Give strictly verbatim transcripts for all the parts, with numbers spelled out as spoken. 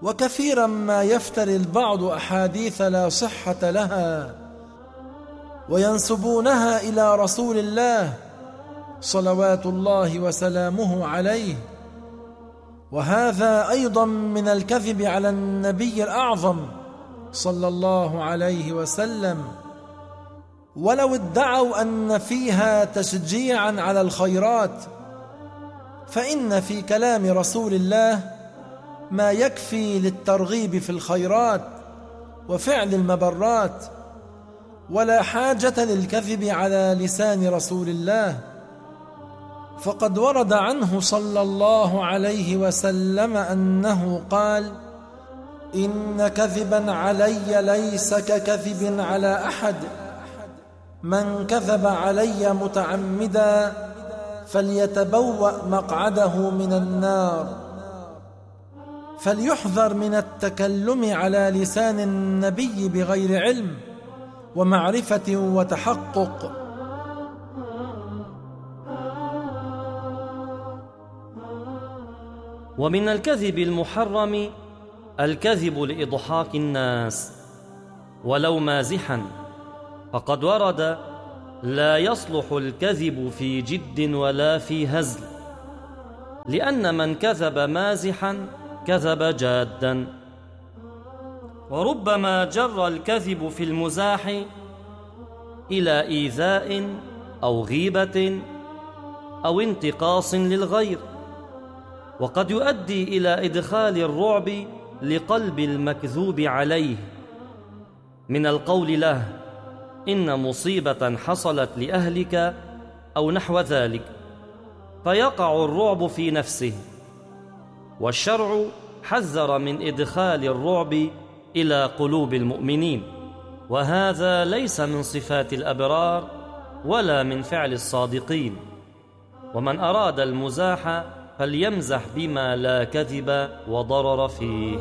وكثيرا ما يفتري البعض أحاديث لا صحة لها وينسبونها إلى رسول الله صلوات الله وسلامه عليه، وهذا أيضا من الكذب على النبي الأعظم صلى الله عليه وسلم، ولو ادعوا أن فيها تشجيعا على الخيرات، فإن في كلام رسول الله ما يكفي للترغيب في الخيرات وفعل المبرات، ولا حاجة للكذب على لسان رسول الله. فقد ورد عنه صلى الله عليه وسلم أنه قال: إن كذبا علي ليس ككذب على أحد، من كذب علي متعمدا فليتبوأ مقعده من النار. فليحذر من التكلم على لسان النبي بغير علم ومعرفة وتحقق. ومن الكذب المحرم الكذب لإضحاك الناس ولو مازحا، فقد ورد: لا يصلح الكذب في جد ولا في هزل، لأن من كذب مازحا كذب جادا. وربما جر الكذب في المزاح إلى إيذاء أو غيبة أو انتقاص للغير، وقد يؤدي إلى إدخال الرعب لقلب المكذوب عليه من القول له: إن مصيبة حصلت لأهلك أو نحو ذلك، فيقع الرعب في نفسه. والشرع حذر من إدخال الرعب إلى قلوب المؤمنين، وهذا ليس من صفات الأبرار ولا من فعل الصادقين. ومن أراد المزاح فليمزح بما لا كذب وضرر فيه.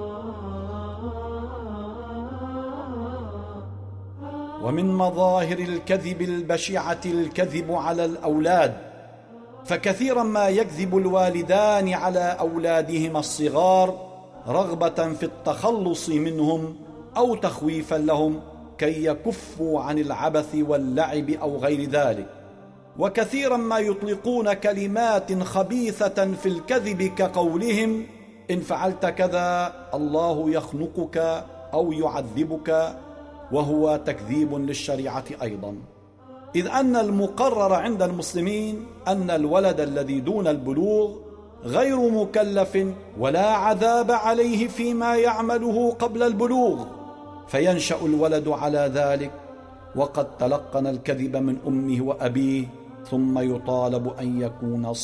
ومن مظاهر الكذب البشعة الكذب على الأولاد، فكثيرا ما يكذب الوالدان على أولادهما الصغار رغبة في التخلص منهم أو تخويفا لهم كي يكفوا عن العبث واللعب أو غير ذلك. وكثيرا ما يطلقون كلمات خبيثة في الكذب كقولهم: إن فعلت كذا الله يخنقك أو يعذبك، وهو تكذيب للشريعة أيضا، إذ أن المقرر عند المسلمين أن الولد الذي دون البلوغ غير مكلف ولا عذاب عليه فيما يعمله قبل البلوغ، فينشأ الولد على ذلك وقد تلقن الكذب من أمه وأبيه، ثم يطالب أن يكون